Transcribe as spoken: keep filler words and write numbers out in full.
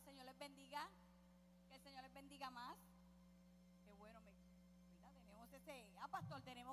el Señor les bendiga. Que el Señor les bendiga más. Qué bueno, me, mira, tenemos ese, ah, pastor, tenemos